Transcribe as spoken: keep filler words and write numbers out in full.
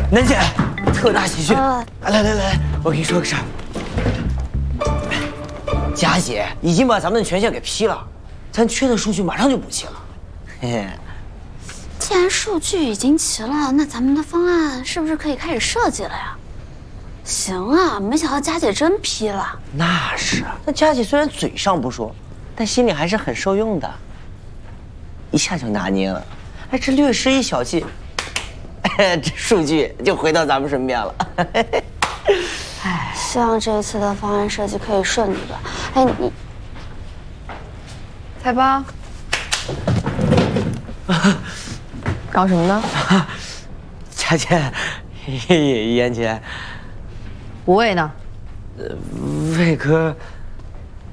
楠姐，特大喜讯！来来来来，我跟你说个事儿。佳姐已经把咱们的权限给批了，咱缺的数据马上就补齐了。嘿嘿。 既然数据已经齐了，那咱们的方案是不是可以开始设计了呀？行啊，没想到佳姐真批了。 那是，那佳姐虽然嘴上不说，但心里还是很受用的，一下就拿捏了。哎，这略施一小计。 这数据就回到咱们身边了。 哎，希望这一次的方案设计可以顺利吧。哎，你， 菜包，搞什么呢？ 佳姐，妍姐， 吴畏呢？ 呃，魏哥